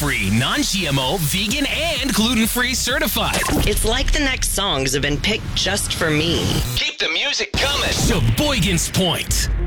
dairy-free, non-GMO, vegan, and gluten-free certified. It's like the next songs have been picked just for me. Keep the music coming. Sheboygan's Point.